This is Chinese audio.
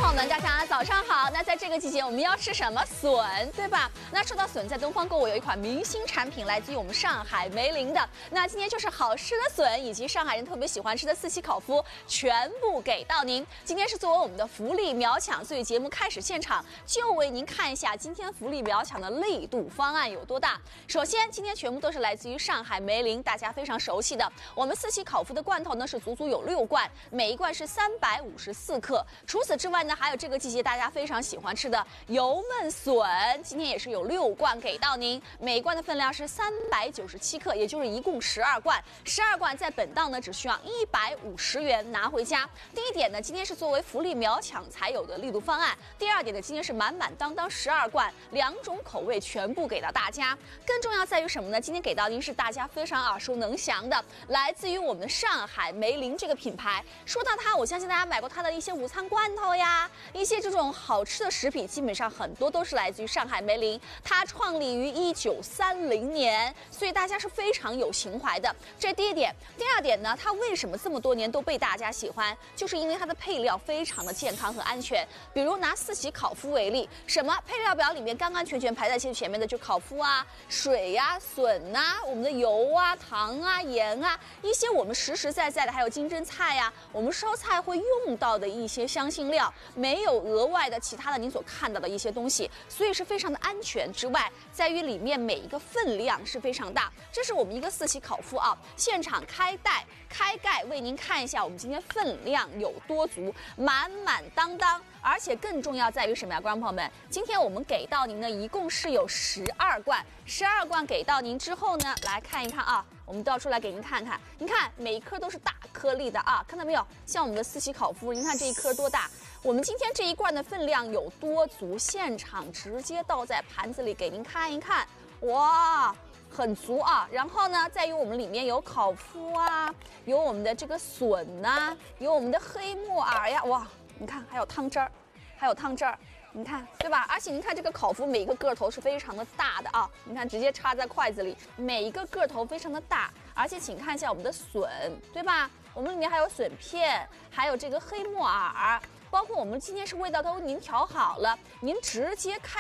朋友们，大家早上好。那在这个季节，我们要吃什么？笋，对吧？那说到笋，在东方购物有一款明星产品，来自于我们上海梅林的。那今天就是好吃的笋，以及上海人特别喜欢吃的四喜烤麸，全部给到您。今天是作为我们的福利秒抢，所以节目开始现场就为您看一下今天福利秒抢的力度方案有多大。首先，今天全部都是来自于上海梅林，大家非常熟悉的。我们四喜烤麸的罐头呢是足足有6罐，每一罐是354克。除此之外呢，还有这个季节大家非常喜欢吃的油焖笋，今天也是有6罐给到您，每一罐的分量是397克，也就是一共12罐。12罐在本档呢只需要150元拿回家。第一点呢，今天是作为福利秒抢才有的力度方案。第二点呢，今天是满满当当12罐，2种口味全部给到大家。更重要在于什么呢？今天给到您是大家非常耳熟能详的，来自于我们的上海梅林这个品牌。说到它，我相信大家买过它的一些午餐罐头呀，一些这种好吃的食品，基本上很多都是来自于上海梅林。它创立于1930年，所以大家是非常有情怀的。这是第一点。第二点呢，它为什么这么多年都被大家喜欢？就是因为它的配料非常的健康和安全。比如拿四喜烤麸为例，什么配料表里面干干全全排在前面的就烤麸啊、水呀、笋啊、我们的油啊、糖啊、盐啊，一些我们实实在在的，还有金针菜呀，我们烧菜会用到的一些香辛料，没有额外的其他的您所看到的一些东西，所以是非常的安全。之外，在于里面每一个分量是非常大。这是我们一个四喜烤麸啊，现场开盖为您看一下我们今天分量有多足，满满当当。而且更重要在于什么呀，观众朋友们？今天我们给到您呢，一共是有12罐，12罐给到您之后呢，来看一看啊，我们倒出来给您看看，您看每一颗都是大颗粒的啊，看到没有？像我们的四喜烤麸，您看这一颗多大？我们今天这一罐的分量有多足？现场直接倒在盘子里给您看一看，哇！很足啊，然后呢，在于我们里面有烤麸啊，有我们的这个笋呐、有我们的黑木耳呀，哇，你看还有汤汁儿，你看对吧？而且您看这个烤麸每一个个头是非常的大的啊，你看直接插在筷子里，每一个个头非常的大，而且请看一下我们的笋，对吧？我们里面还有笋片，还有这个黑木耳，包括我们今天是味道都为您调好了，您直接看。